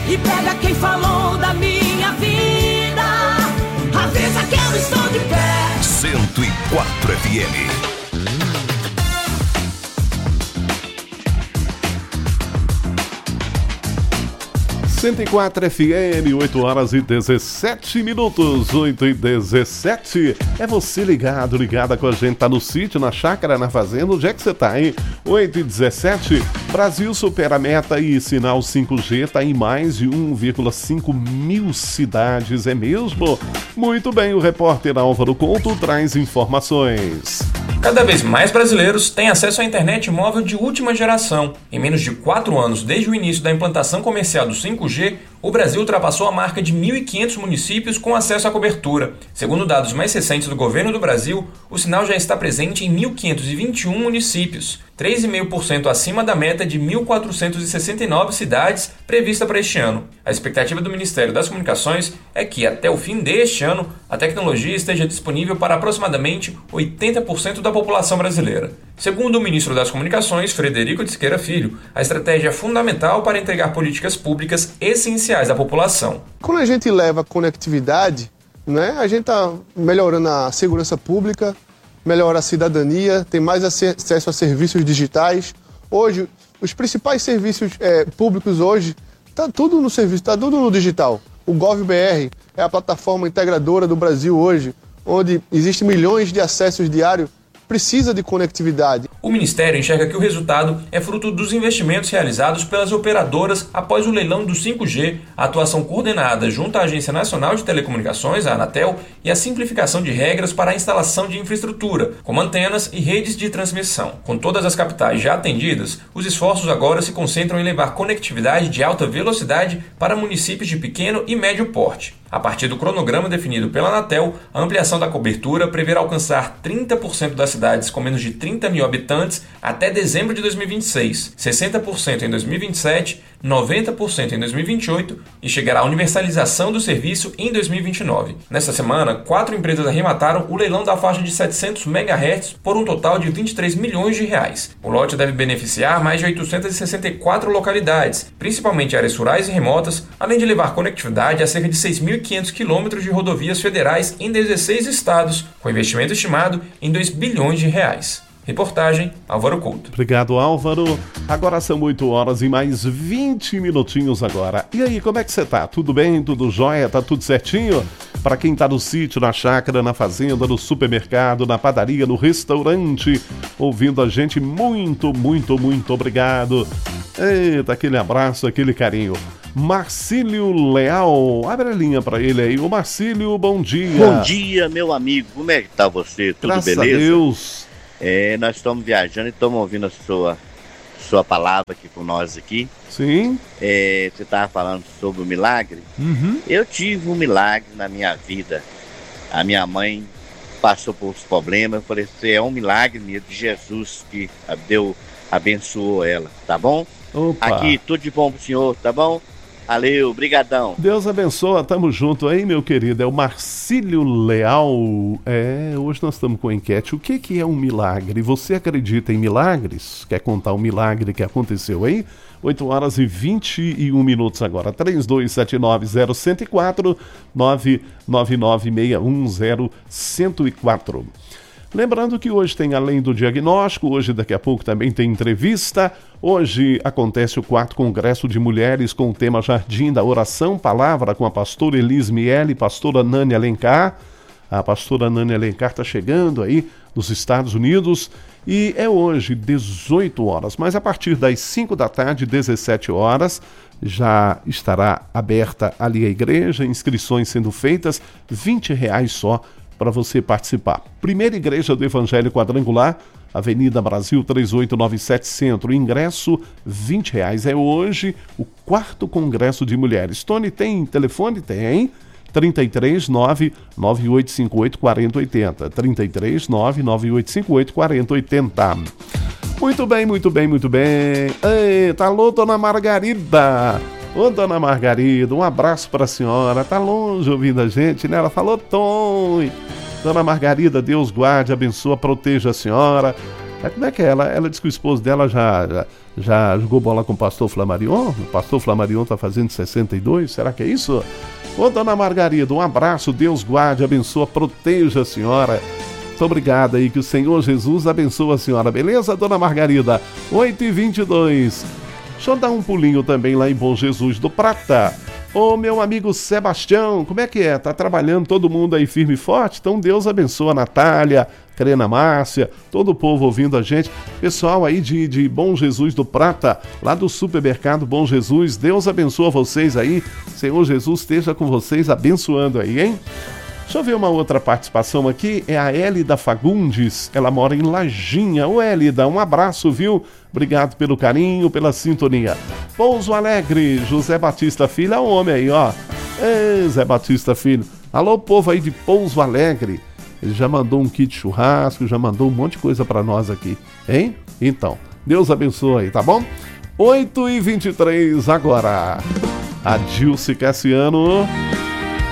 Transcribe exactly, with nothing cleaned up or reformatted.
e pega quem falou da minha vida. Avisa que eu estou de pé. cento e quatro F M. cento e quatro F M, oito horas e dezessete minutos, oito e dezessete. É você ligado, ligada com a gente, tá no sítio, na chácara, na fazenda, onde é que você tá, hein? oito e dezessete, Brasil supera a meta e sinal cinco G tá em mais de um vírgula cinco mil cidades, é mesmo? Muito bem, o repórter Álvaro Couto traz informações. Cada vez mais brasileiros têm acesso à internet móvel de última geração. Em menos de quatro anos, desde o início da implantação comercial do cinco G, o Brasil ultrapassou a marca de mil e quinhentos municípios com acesso à cobertura. Segundo dados mais recentes do governo do Brasil, o sinal já está presente em mil quinhentos e vinte e um municípios, três vírgula cinco por cento acima da meta de mil quatrocentas e sessenta e nove cidades prevista para este ano. A expectativa do Ministério das Comunicações é que, até o fim deste ano, a tecnologia esteja disponível para aproximadamente oitenta por cento da população brasileira. Segundo o ministro das Comunicações, Frederico de Siqueira Filho, a estratégia é fundamental para entregar políticas públicas essenciais à população. Quando a gente leva conectividade, né, a gente está melhorando a segurança pública, melhora a cidadania, tem mais acesso a serviços digitais. Hoje, os principais serviços é, públicos hoje, está tudo no serviço, está tudo no digital. O GovBR é a plataforma integradora do Brasil hoje, onde existem milhões de acessos diários, precisa de conectividade. O Ministério enxerga que o resultado é fruto dos investimentos realizados pelas operadoras após o leilão do cinco G, a atuação coordenada junto à Agência Nacional de Telecomunicações, a Anatel, e a simplificação de regras para a instalação de infraestrutura, como antenas e redes de transmissão. Com todas as capitais já atendidas, os esforços agora se concentram em levar conectividade de alta velocidade para municípios de pequeno e médio porte. A partir do cronograma definido pela Anatel, a ampliação da cobertura prevê alcançar trinta por cento das cidades com menos de trinta mil habitantes até dezembro de dois mil e vinte e seis, sessenta por cento em dois mil e vinte e sete, noventa por cento em dois mil e vinte e oito e chegará à universalização do serviço em dois mil e vinte e nove. Nesta semana, quatro empresas arremataram o leilão da faixa de setecentos megahertz por um total de vinte e três milhões de reais. O lote deve beneficiar mais de oitocentas e sessenta e quatro localidades, principalmente áreas rurais e remotas, além de levar conectividade a cerca de seis mil e quinhentos quilômetros de rodovias federais em dezesseis estados, com investimento estimado em dois bilhões de reais. Reportagem, Álvaro Couto. Obrigado, Álvaro. Agora são oito horas e mais vinte minutinhos agora. E aí, como é que você tá? Tudo bem? Tudo jóia? Tá tudo certinho? Para quem tá no sítio, na chácara, na fazenda, no supermercado, na padaria, no restaurante, ouvindo a gente, muito, muito, muito obrigado. Eita, aquele abraço, aquele carinho. Marcílio Leal, abre a linha para ele aí. Ô Marcílio, bom dia. Bom dia, meu amigo. Como é que tá você? Tudo Graças beleza? Graças a Deus. É, nós estamos viajando e estamos ouvindo a sua, sua palavra aqui com nós aqui. Sim. É, você estava falando sobre o milagre. Uhum. Eu tive um milagre na minha vida. A minha mãe passou por uns problemas. Eu falei, é um milagre mesmo de Jesus que deu, abençoou ela, tá bom? Opa. Aqui, tudo de bom pro senhor, tá bom? Valeu, brigadão. Deus abençoe, tamo junto aí, meu querido. É o Marcílio Leal. É, hoje nós estamos com a enquete. O que, que é um milagre? Você acredita em milagres? Quer contar um milagre que aconteceu aí? oito horas e vinte e um minutos agora. três dois sete nove zero um zero quatro, nove nove nove seis um zero um zero quatro. Lembrando que hoje tem além do diagnóstico, hoje daqui a pouco também tem entrevista. Hoje acontece o quarto Congresso de Mulheres com o tema Jardim da Oração, palavra com a pastora Elis Miele e pastora Nani Alencar. A pastora Nani Alencar está chegando aí nos Estados Unidos e é hoje, dezoito horas, mas a partir das cinco da tarde, dezessete horas, já estará aberta ali a igreja, inscrições sendo feitas, vinte reais só para você participar. Primeira Igreja do Evangelho Quadrangular, Avenida Brasil trezentos e oitenta e sete Centro, ingresso vinte reais. É hoje o quarto Congresso de Mulheres. Tony, tem telefone? Tem. trinta e três, nove nove oito cinco oito, quatro zero oito zero. trinta e três, nove nove oito cinco oito, quatro zero oito zero. Muito bem, muito bem, muito bem. Eita, alô, dona Margarida. Ô, dona Margarida, um abraço para a senhora. Tá longe ouvindo a gente, né? Ela falou, Tom. Dona Margarida, Deus guarde, abençoa, proteja a senhora. É, como é que é? Ela, ela diz que o esposo dela já, já, já jogou bola com o pastor Flamarion. O pastor Flamarion tá fazendo sessenta e dois, será que é isso? Ô, dona Margarida, um abraço, Deus guarde, abençoa, proteja a senhora. Muito obrigado aí, que o Senhor Jesus abençoe a senhora, beleza, dona Margarida? oito e vinte e dois. Deixa eu dar um pulinho também lá em Bom Jesus do Prata. Ô, meu amigo Sebastião, como é que é? Tá trabalhando todo mundo aí firme e forte? Então Deus abençoe a Natália, Crena Márcia, todo o povo ouvindo a gente. Pessoal aí de, de Bom Jesus do Prata, lá do supermercado Bom Jesus, Deus abençoe vocês aí. Senhor Jesus esteja com vocês, abençoando aí, hein? Deixa eu ver uma outra participação aqui, é a Hélida Fagundes, ela mora em Lajinha. Ô Hélida, um abraço, viu? Obrigado pelo carinho, pela sintonia. Pouso Alegre, José Batista Filho, é o homem aí, ó. Ei, Zé Batista Filho. Alô, povo aí de Pouso Alegre. Ele já mandou um kit churrasco, já mandou um monte de coisa pra nós aqui, hein? Então, Deus abençoe aí, tá bom? oito e vinte e três agora. A Dilce Cassiano...